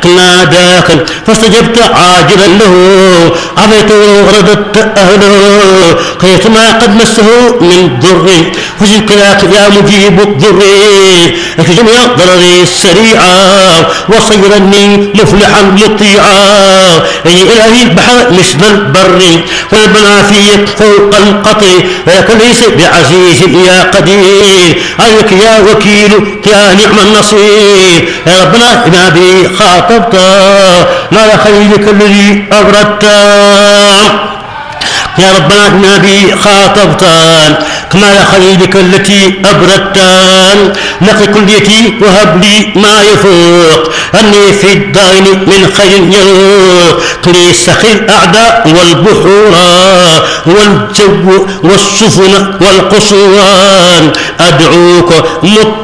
ناداك فاستجبت عاجلا له عفيت ورددت أهله كيفما قد مسه من ضر فشكراك يا مجيب الضر اكف جميع ضرري السريعة وصيرني مفلحا مطيعا أي إلهي البحر مثل البر والبنا فيك فوق القطر ولك ليس بعزيز يا قدير عليك يا وكيل يا نعم النصير يا ربنا إنا بي خاطبت ما خيرك الذي أبردت يا ربنا إنا بي خاطبتان كما خليلك التي أبردتان نقي كليتي وهب لي ما يفوق أني في الدين من خير يروق لي سخي الأعداء والبحور والجو والسفن والقصوان أدعوك